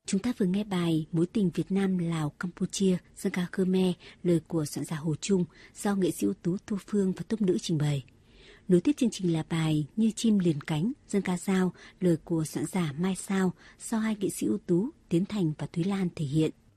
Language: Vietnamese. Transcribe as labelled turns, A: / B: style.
A: Chúng ta vừa nghe bài Mối tình Việt Nam Lào Campuchia dân ca Khmer, lời của soạn giả Hồ Trung do nghệ sĩ ưu tú Thu Phương và tốp nữ trình bày. Nối tiếp chương trình là bài Như chim liền cánh dân ca Dao, lời của soạn giả Mai Sao do hai nghệ sĩ ưu tú Tiến Thành và Thúy Lan thể hiện.